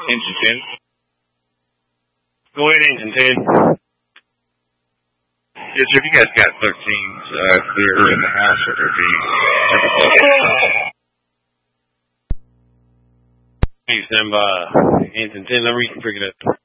Engine 10. Go ahead, Engine 10. Yes, sir, if you guys got 13s clear in the house, or there'd be Please stand by. Engine 10, let me reconfigure that.